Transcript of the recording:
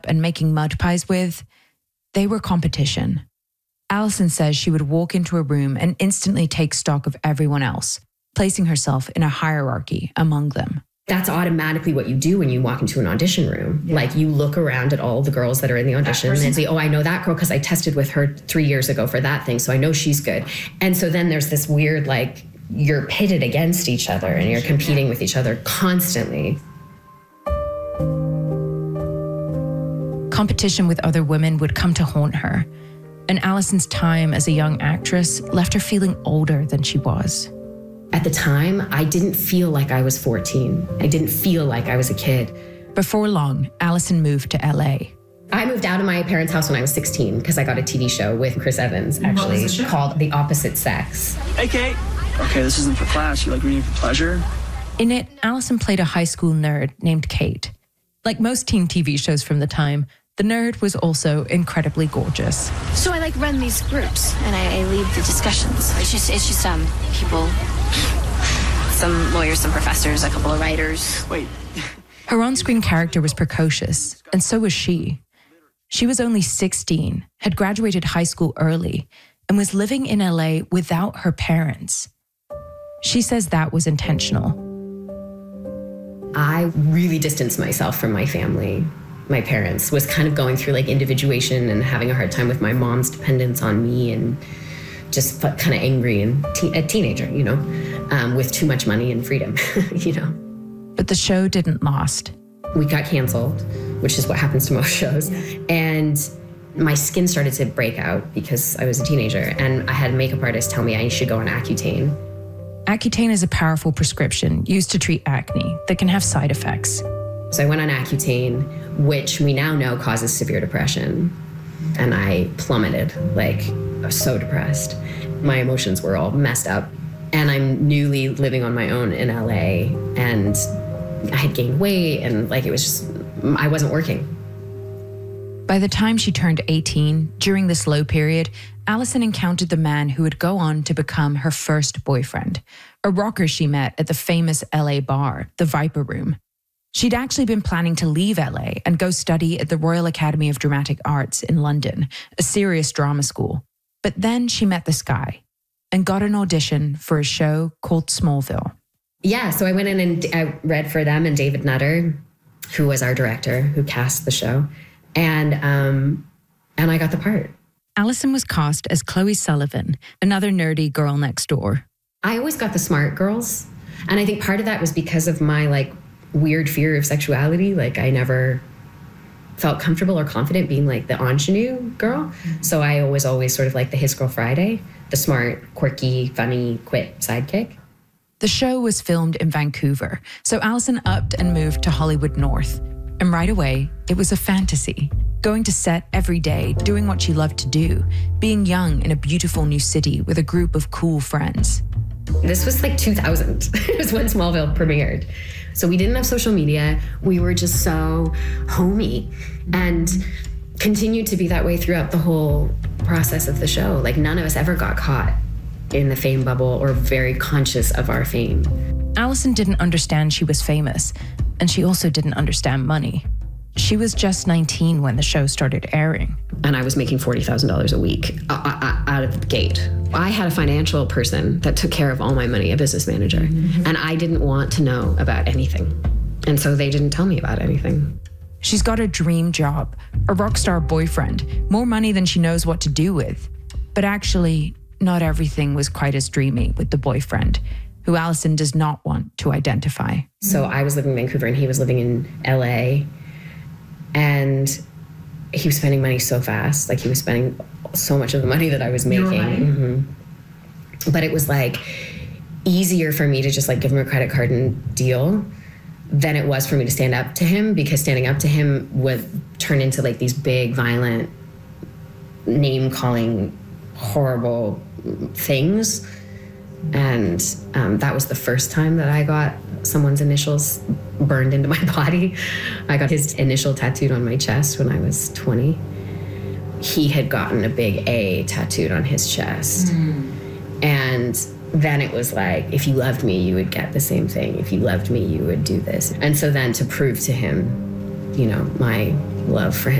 and making mud pies with, they were competition. Alison says she would walk into a room and instantly take stock of everyone else, placing herself in a hierarchy among them. That's automatically what you do when you walk into an audition room. Yeah. Like, you look around at all the girls that are in the audition and say, oh, I know that girl because I tested with her 3 years ago for that thing, so I know she's good. And so then there's this weird, like, you're pitted against each other and you're competing with each other constantly. Competition with other women would come to haunt her, and Alison's time as a young actress left her feeling older than she was. At the time, I didn't feel like I was 14. I didn't feel like I was a kid. Before long, Alison moved to LA. I moved out of my parents' house when I was 16 because I got a TV show with Chris Evans, actually, called The Opposite Sex. Hey, Kate. Okay, this isn't for class. You like reading for pleasure? In it, Alison played a high school nerd named Kate. Like most teen TV shows from the time, the nerd was also incredibly gorgeous. So I run these groups and I lead the discussions. It's just people, some lawyers, some professors, a couple of writers. Wait. Her on-screen character was precocious, and so was she. She was only 16, had graduated high school early, and was living in LA without her parents. She says that was intentional. I really distanced myself from my family. My parents was kind of going through individuation and having a hard time with my mom's dependence on me, and just kind of angry and a teenager, with too much money and freedom, But the show didn't last. We got canceled, which is what happens to most shows. And my skin started to break out because I was a teenager, and I had a makeup artist tell me I should go on Accutane. Accutane is a powerful prescription used to treat acne that can have side effects. So I went on Accutane, which we now know causes severe depression. And I plummeted, I was so depressed. My emotions were all messed up. And I'm newly living on my own in LA, and I had gained weight, and it was just, I wasn't working. By the time she turned 18, during this low period, Alison encountered the man who would go on to become her first boyfriend, a rocker she met at the famous LA bar, the Viper Room. She'd actually been planning to leave LA and go study at the Royal Academy of Dramatic Arts in London, a serious drama school. But then she met this guy and got an audition for a show called Smallville. Yeah, so I went in and I read for them, and David Nutter, who was our director, who cast the show, and I got the part. Alison was cast as Chloe Sullivan, another nerdy girl next door. I always got the smart girls, and I think part of that was because of my weird fear of sexuality. I never felt comfortable or confident being the ingenue girl. So I always sort of the His Girl Friday, the smart, quirky, funny, quit sidekick. The show was filmed in Vancouver, so Alison upped and moved to Hollywood North. And right away, it was a fantasy. Going to set every day, doing what she loved to do, being young in a beautiful new city with a group of cool friends. This was 2000. It was when Smallville premiered. So we didn't have social media. We were just so homey, and continued to be that way throughout the whole process of the show. None of us ever got caught in the fame bubble or very conscious of our fame. Alison didn't understand she was famous, and she also didn't understand money. She was just 19 when the show started airing. And I was making $40,000 a week out of the gate. I had a financial person that took care of all my money, a business manager, and I didn't want to know about anything. And so they didn't tell me about anything. She's got a dream job, a rock star boyfriend, more money than she knows what to do with. But actually, not everything was quite as dreamy with the boyfriend, who Alison does not want to identify. So I was living in Vancouver and he was living in LA, and he was spending money so fast. He was spending so much of the money that I was making. But it was easier for me to just give him a credit card and deal than it was for me to stand up to him, because standing up to him would turn into these big, violent, name-calling, horrible things. And that was the first time that I got someone's initials burned into my body. I got his initial tattooed on my chest when I was 20. He had gotten a big A tattooed on his chest. And then it was if you loved me, you would get the same thing. If you loved me, you would do this. And so then to prove to him, my love for him,